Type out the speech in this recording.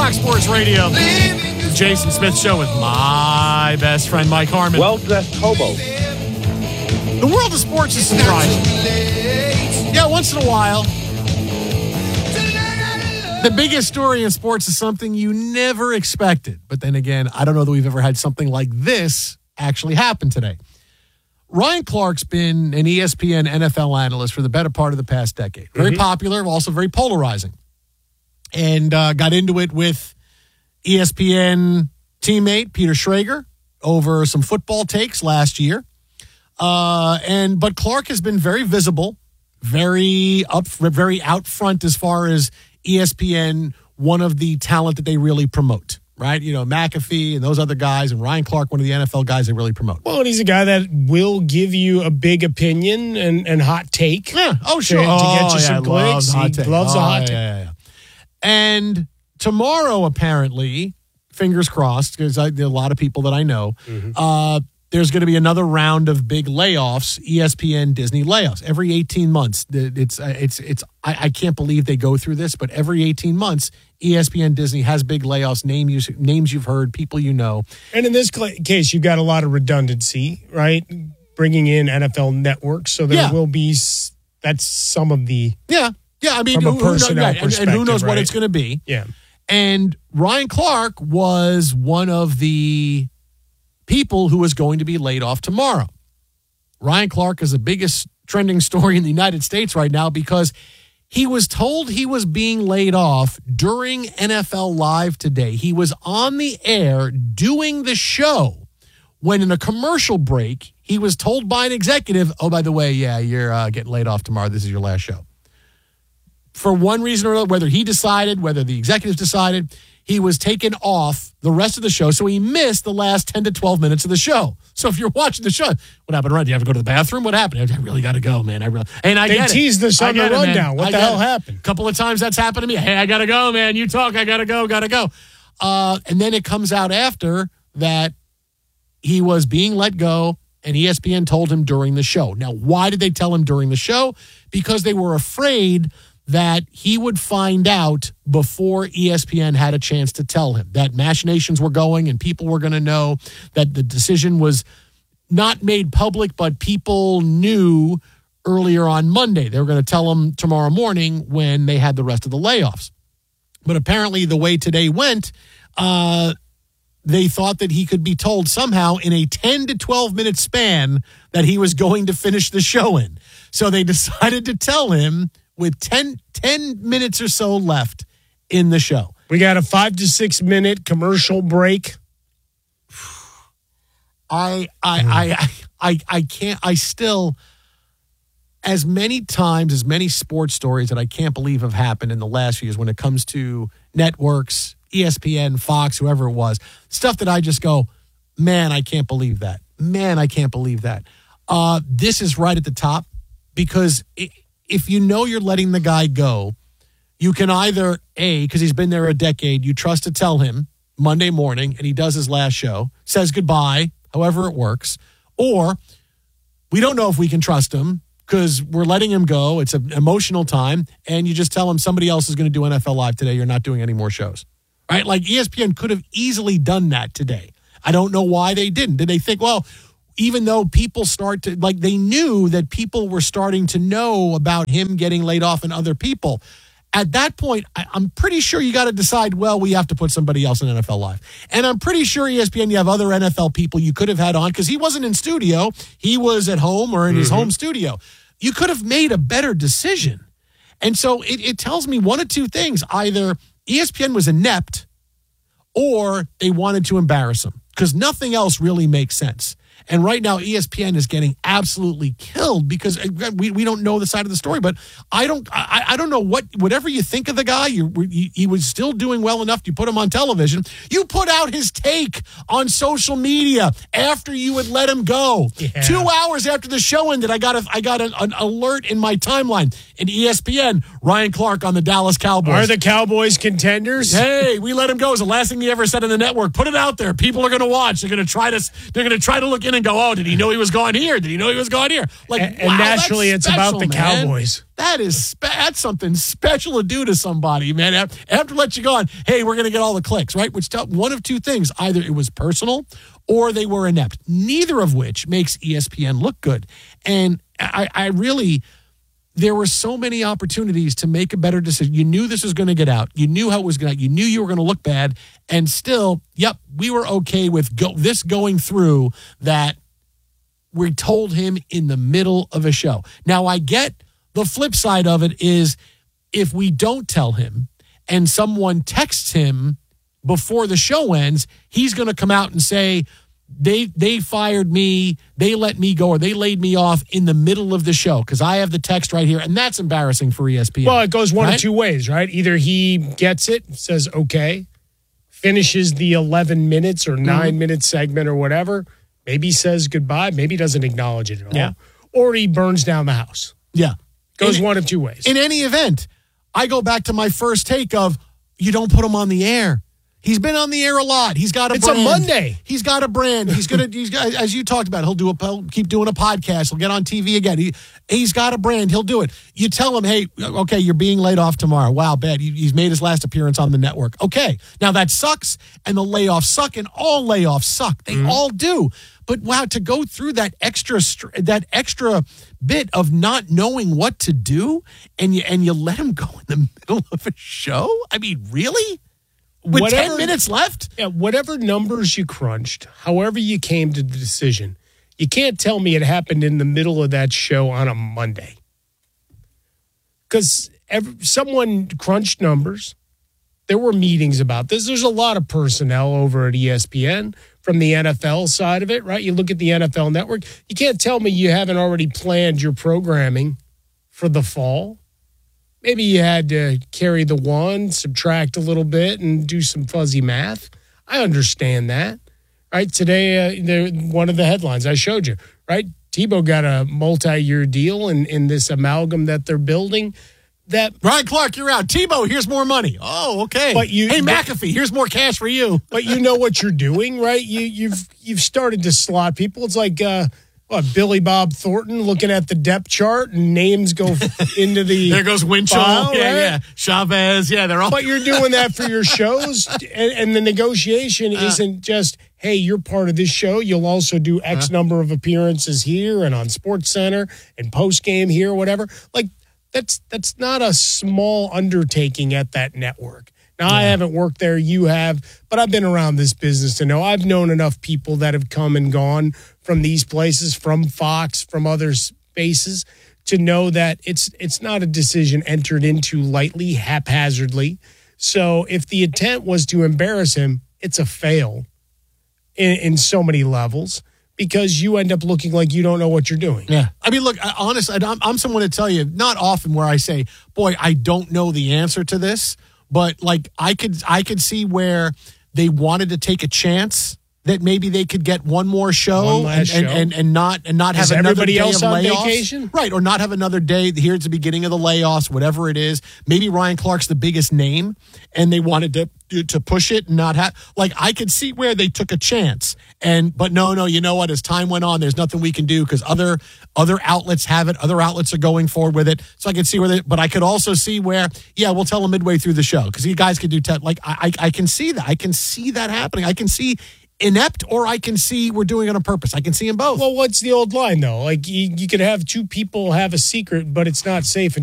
Fox Sports Radio. The Jason Smith Show with my best friend, Mike Harmon. Well-dressed hobo. The world of sports is surprising. Yeah, once in a while. The biggest story in sports is something you never expected. But then again, I don't know that we've ever had something like this actually happen today. Ryan Clark's been an ESPN NFL analyst for the better part of the past decade. Very popular, also very polarizing. And got into it with ESPN teammate Peter Schrager over some football takes last year. But Clark has been very visible, very out front as far as ESPN, one of the talent that they really promote, right? You know, McAfee and those other guys, and Ryan Clark, one of the NFL guys they really promote. Well, and he's a guy that will give you a big opinion and hot take. Yeah. Oh, sure. To get you some clicks. He loves a hot take. Yeah. And tomorrow, apparently, fingers crossed, because a lot of people that I know, there's going to be another round of big layoffs, ESPN Disney layoffs. Every 18 months, I can't believe they go through this, but every 18 months, ESPN Disney has big layoffs, names you've heard, people you know. And in this case, you've got a lot of redundancy, right? Bringing in NFL networks, so there will be, that's some of the... Yeah, I mean, from a personnel perspective, and who knows what it's going to be. Yeah. And Ryan Clark was one of the people who is going to be laid off tomorrow. Ryan Clark is the biggest trending story in the United States right now because he was told he was being laid off during NFL Live today. He was on the air doing the show when in a commercial break, he was told by an executive, oh, by the way, you're getting laid off tomorrow. This is your last show. For one reason or another, whether he decided, whether the executives decided, he was taken off the rest of the show, so he missed the last 10 to 12 minutes of the show. So if you're watching the show, what happened, Ryan? Do you have to go to the bathroom? What happened? I really got to go, man. They teased this on the rundown. What the hell happened? A couple of times that's happened to me. Hey, I got to go, man. You talk. I got to go. And then it comes out after that he was being let go, and ESPN told him during the show. Now, why did they tell him during the show? Because they were afraid that he would find out before ESPN had a chance to tell him that machinations were going and people were going to know that the decision was not made public, but people knew earlier on Monday. They were going to tell him tomorrow morning when they had the rest of the layoffs. But apparently the way today went, they thought that he could be told somehow in a 10 to 12 minute span that he was going to finish the show in. So they decided to tell him with 10 minutes or so left in the show. We got a 5 to 6 minute commercial break. I can't, I still, as many times, as many sports stories that I can't believe have happened in the last few years when it comes to networks, ESPN, Fox, whoever it was, stuff that I just go, man, I can't believe that. This is right at the top because if you know you're letting the guy go, you can either, because he's been there a decade, you trust to tell him Monday morning and he does his last show, says goodbye, however it works, or we don't know if we can trust him because we're letting him go. It's an emotional time, and you just tell him somebody else is going to do NFL Live today. You're not doing any more shows, right? Like ESPN could have easily done that today. I don't know why they didn't. Did they think, well, even though people they knew that people were starting to know about him getting laid off and other people. At that point, I'm pretty sure you got to decide, well, we have to put somebody else in NFL Live. And I'm pretty sure ESPN, you have other NFL people you could have had on because he wasn't in studio. He was at home or in his home studio. You could have made a better decision. And so it tells me one of two things. Either ESPN was inept or they wanted to embarrass him because nothing else really makes sense. And right now, ESPN is getting absolutely killed because we don't know the side of the story. But I don't know whatever you think of the guy. He was still doing well enough. You put him on television. You put out his take on social media after you had let him go. Yeah. 2 hours after the show ended, I got an alert in my timeline. In ESPN, Ryan Clark on the Dallas Cowboys. Are the Cowboys contenders? Hey, we let him go. It's the last thing he ever said on the network. Put it out there. People are going to watch. They're going to try to look look in and go, oh, did he know he was going here? Did he know he was going here? Like, and wow, naturally, it's special, about the man. Cowboys. That's something special to do to somebody, man. After let you go on, hey, we're going to get all the clicks, right? Which tell one of two things. Either it was personal or they were inept, neither of which makes ESPN look good. And I really, there were so many opportunities to make a better decision. You knew this was going to get out. You knew how it was going to, you knew you were going to look bad. And still, yep, we were okay with this going through that. We told him in the middle of a show. Now, I get the flip side of it is if we don't tell him and someone texts him before the show ends, he's going to come out and say, they fired me, they let me go, or they laid me off in the middle of the show because I have the text right here, and that's embarrassing for ESPN. Well, it goes one of two ways, right? Either he gets it, says, okay, finishes the 11 minutes or 9-minute segment or whatever, maybe says goodbye, maybe doesn't acknowledge it at all, Yeah. or he burns down the house. Yeah. Goes one of two ways. In any event, I go back to my first take of you don't put him on the air. He's been on the air a lot. He's got a brand. It's a Monday. He's got a brand. He's as you talked about, he'll keep doing a podcast. He'll get on TV again. He's got a brand. He'll do it. You tell him, hey, okay, you're being laid off tomorrow. Wow, bad. He's made his last appearance on the network. Okay, now that sucks, and the layoffs suck, and all layoffs suck. They all do. But wow, to go through that extra bit of not knowing what to do, and you let him go in the middle of a show. I mean, really? With 10 minutes left? Yeah, whatever numbers you crunched, however you came to the decision, you can't tell me it happened in the middle of that show on a Monday. Because someone crunched numbers. There were meetings about this. There's a lot of personnel over at ESPN from the NFL side of it, right? You look at the NFL network. You can't tell me you haven't already planned your programming for the fall. Maybe you had to carry the one, subtract a little bit, and do some fuzzy math. I understand that. Right? Today, one of the headlines I showed you, right? Tebow got a multi-year deal in this amalgam that they're building. That Ryan Clark, you're out. Tebow, here's more money. Oh, okay. Hey, McAfee, here's more cash for you. But you know what you're doing, right? You've started to slot people. It's like Billy Bob Thornton looking at the depth chart and names go into the there goes Winchell, file, yeah, Chavez, yeah, they're all. But you're doing that for your shows, and the negotiation isn't just, hey, you're part of this show. You'll also do X number of appearances here and on SportsCenter and post game here, whatever. Like that's not a small undertaking at that network. Now, I haven't worked there. You have. But I've been around this business to know. I've known enough people that have come and gone from these places, from Fox, from other spaces, to know that it's not a decision entered into lightly, haphazardly. So if the intent was to embarrass him, it's a fail in so many levels because you end up looking like you don't know what you're doing. Yeah. I mean, look, honestly, I'm someone to tell you, not often where I say, boy, I don't know the answer to this. But like I could see where they wanted to take a chance that maybe they could get one more show and not have another day else of on layoffs. Vacation? Right, or not have another day here at the beginning of the layoffs, whatever it is. Maybe Ryan Clark's the biggest name and they wanted to push it and not have like I could see where they took a chance. But no, you know what? As time went on, there's nothing we can do because other outlets have it. Other outlets are going forward with it. So I could see but I could also see where, yeah, we'll tell them midway through the show because you guys could do I can see that. I can see that happening. I can see inept or I can see we're doing it on purpose. I can see them both. Well, what's the old line, though? Like, you could have two people have a secret, but it's not safe